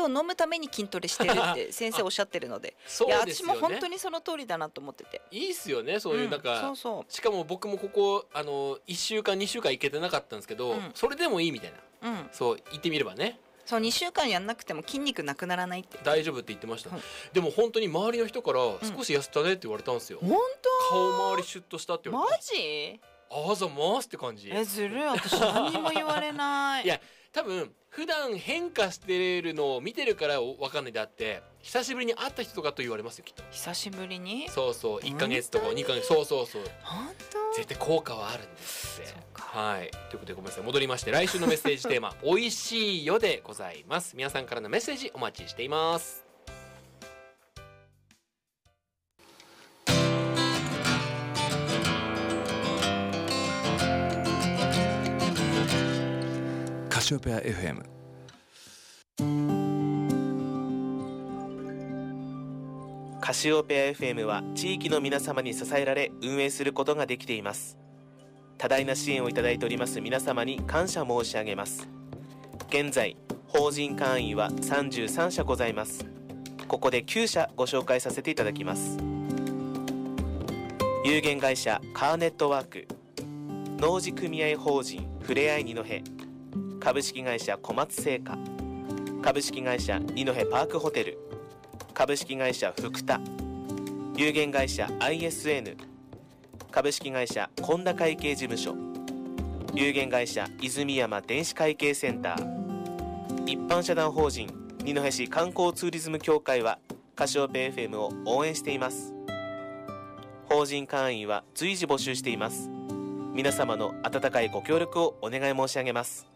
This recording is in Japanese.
を飲むために筋トレしてるって先生おっしゃってるのでそういやですよね。 私も本当にその通りだなと思ってて、 いいっすよね、そういうなんか、 そうそう、 しかも僕もここ1週間2週間行けてなかったんですけど、それでもいいみたいな、そう行ってみればね、 そう2週間やんなくても筋肉なくならないって大丈夫って言ってました、でも本当に周りの人から少し痩せたねって言われたんですよ、 本当顔周りシュッとしたって言われた。 マジ？ あざますって感じ。 ずるい、私何にも言われないいや多分普段変化してるのを見てるから分かんないであって、久しぶりに会った人とかと言われますよきっと。 久しぶりに？ そうそう、1ヶ月とか2ヶ月、そうそうそう、 本当？ 絶対効果はあるんですって。はい、ということでごめんなさい、戻りまして来週のメッセージテーマ美味しいよでございます。皆さんからのメッセージお待ちしています。 カシオペア FM。 カシオペア FM は地域の皆様に支えられ運営することができています。多大な支援をいただいております皆様に感謝申し上げます。現在法人会員は33社ございます。ここで9社ご紹介させていただきます。有限会社カーネットワーク、農事組合法人ふれあい二戸、株式会社小松製菓、株式会社二戸パークホテル、株式会社福田、有限会社 ISN、株式会社本田会計事務所、有限会社泉山電子会計センター、一般社団法人二戸市観光ツーリズム協会はカシオペ FM を応援しています。法人会員は随時募集しています。皆様の温かいご協力をお願い申し上げます。